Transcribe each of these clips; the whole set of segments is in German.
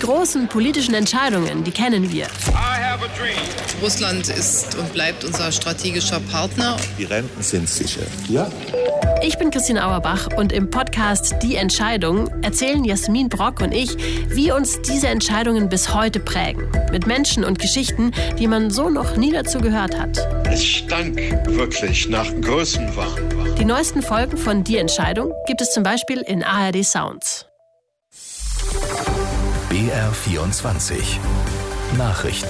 großen politischen Entscheidungen, die kennen wir. Russland ist und bleibt unser strategischer Partner. Die Renten sind sicher. Ja? Ich bin Christine Auerbach und im Podcast Die Entscheidung erzählen Jasmin Brock und ich, wie uns diese Entscheidungen bis heute prägen. Mit Menschen und Geschichten, die man so noch nie dazu gehört hat. Es stank wirklich nach Größenwahn. Die neuesten Folgen von Die Entscheidung gibt es zum Beispiel in ARD Sounds. BR24 Nachrichten.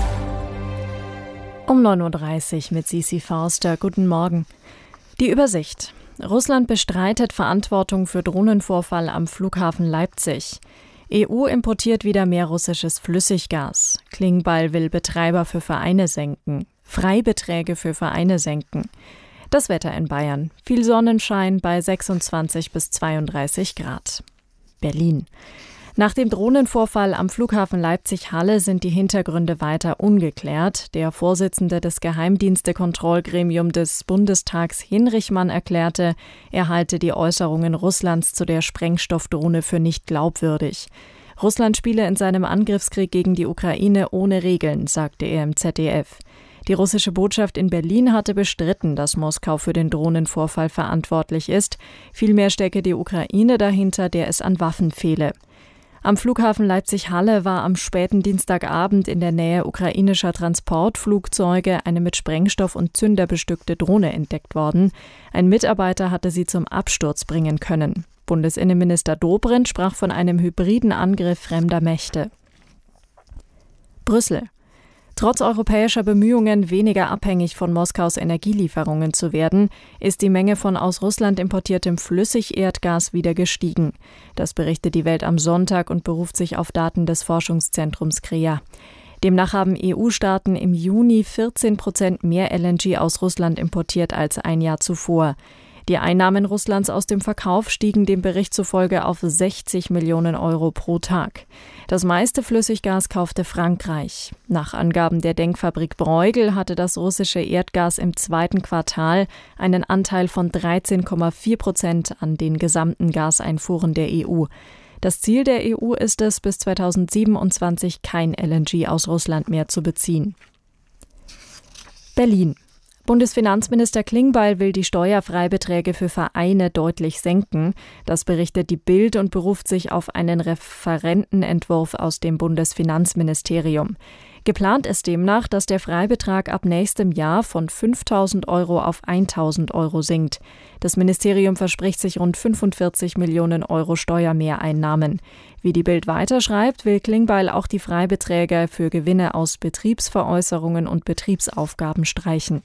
Um 9.30 Uhr mit Sisi Forster. Guten Morgen. Die Übersicht. Russland bestreitet Verantwortung für Drohnenvorfall am Flughafen Leipzig. EU importiert wieder mehr russisches Flüssiggas. Klingbeil will Betreiber für Vereine senken. Freibeträge für Vereine senken. Das Wetter in Bayern. Viel Sonnenschein bei 26 bis 32 Grad. Berlin. Nach dem Drohnenvorfall am Flughafen Leipzig-Halle sind die Hintergründe weiter ungeklärt. Der Vorsitzende des Geheimdienstekontrollgremiums des Bundestags, Hinrichmann, erklärte, er halte die Äußerungen Russlands zu der Sprengstoffdrohne für nicht glaubwürdig. Russland spiele in seinem Angriffskrieg gegen die Ukraine ohne Regeln, sagte er im ZDF. Die russische Botschaft in Berlin hatte bestritten, dass Moskau für den Drohnenvorfall verantwortlich ist. Vielmehr stecke die Ukraine dahinter, der es an Waffen fehle. Am Flughafen Leipzig-Halle war am späten Dienstagabend in der Nähe ukrainischer Transportflugzeuge eine mit Sprengstoff und Zünder bestückte Drohne entdeckt worden. Ein Mitarbeiter hatte sie zum Absturz bringen können. Bundesinnenminister Dobrindt sprach von einem hybriden Angriff fremder Mächte. Brüssel. Trotz europäischer Bemühungen, weniger abhängig von Moskaus Energielieferungen zu werden, ist die Menge von aus Russland importiertem Flüssigerdgas wieder gestiegen. Das berichtet die Welt am Sonntag und beruft sich auf Daten des Forschungszentrums CREA. Demnach haben EU-Staaten im Juni 14% mehr LNG aus Russland importiert als ein Jahr zuvor. Die Einnahmen Russlands aus dem Verkauf stiegen dem Bericht zufolge auf 60 Millionen Euro pro Tag. Das meiste Flüssiggas kaufte Frankreich. Nach Angaben der Denkfabrik Bruegel hatte das russische Erdgas im zweiten Quartal einen Anteil von 13,4% an den gesamten Gaseinfuhren der EU. Das Ziel der EU ist es, bis 2027 kein LNG aus Russland mehr zu beziehen. Berlin. Bundesfinanzminister Klingbeil will die Steuerfreibeträge für Vereine deutlich senken. Das berichtet die Bild und beruft sich auf einen Referentenentwurf aus dem Bundesfinanzministerium. Geplant ist demnach, dass der Freibetrag ab nächstem Jahr von 5.000 Euro auf 1.000 Euro sinkt. Das Ministerium verspricht sich rund 45 Millionen Euro Steuermehreinnahmen. Wie die Bild weiterschreibt, will Klingbeil auch die Freibeträge für Gewinne aus Betriebsveräußerungen und Betriebsaufgaben streichen.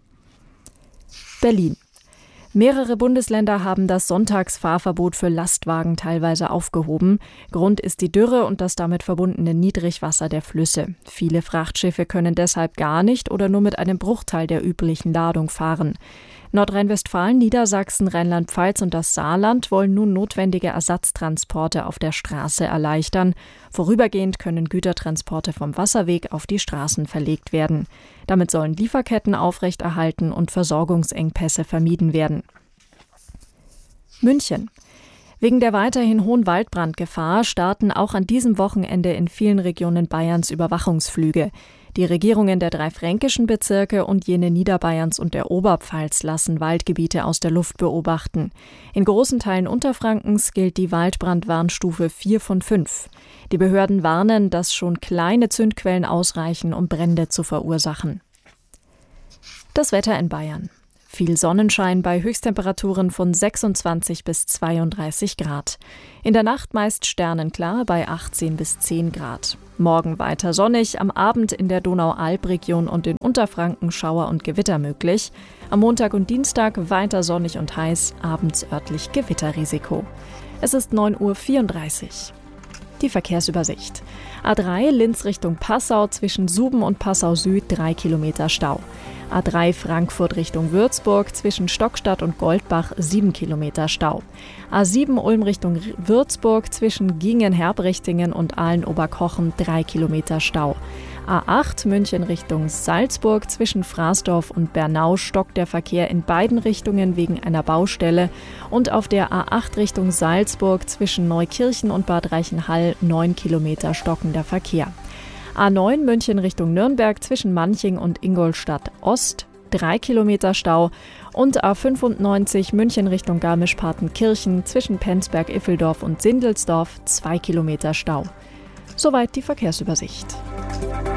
Berlin. Mehrere Bundesländer haben das Sonntagsfahrverbot für Lastwagen teilweise aufgehoben. Grund ist die Dürre und das damit verbundene Niedrigwasser der Flüsse. Viele Frachtschiffe können deshalb gar nicht oder nur mit einem Bruchteil der üblichen Ladung fahren. Nordrhein-Westfalen, Niedersachsen, Rheinland-Pfalz und das Saarland wollen nun notwendige Ersatztransporte auf der Straße erleichtern. Vorübergehend können Gütertransporte vom Wasserweg auf die Straßen verlegt werden. Damit sollen Lieferketten aufrechterhalten und Versorgungsengpässe vermieden werden. München. Wegen der weiterhin hohen Waldbrandgefahr starten auch an diesem Wochenende in vielen Regionen Bayerns Überwachungsflüge. Die Regierungen der 3 fränkischen Bezirke und jene Niederbayerns und der Oberpfalz lassen Waldgebiete aus der Luft beobachten. In großen Teilen Unterfrankens gilt die Waldbrandwarnstufe 4 von 5. Die Behörden warnen, dass schon kleine Zündquellen ausreichen, um Brände zu verursachen. Das Wetter in Bayern. Viel Sonnenschein bei Höchsttemperaturen von 26 bis 32 Grad. In der Nacht meist sternenklar bei 18 bis 10 Grad. Morgen weiter sonnig, am Abend in der Donau-Alb-Region und in Unterfranken Schauer und Gewitter möglich. Am Montag und Dienstag weiter sonnig und heiß, abends örtlich Gewitterrisiko. Es ist 9.34 Uhr. Die Verkehrsübersicht. A3 Linz Richtung Passau zwischen Suben und Passau Süd 3 Kilometer Stau. A3 Frankfurt Richtung Würzburg zwischen Stockstadt und Goldbach 7 Kilometer Stau. A7 Ulm Richtung Würzburg zwischen Gingen-Herbrichtingen und Aalen-Oberkochen 3 Kilometer Stau. A8 München Richtung Salzburg zwischen Fraßdorf und Bernau stockt der Verkehr in beiden Richtungen wegen einer Baustelle und auf der A8 Richtung Salzburg zwischen Neukirchen und Bad Reichenhall 9 Kilometer stockender Verkehr. A9 München Richtung Nürnberg zwischen Manching und Ingolstadt Ost 3 Kilometer Stau und A95 München Richtung Garmisch-Partenkirchen zwischen Penzberg-Iffeldorf und Sindelsdorf 2 Kilometer Stau. Soweit die Verkehrsübersicht.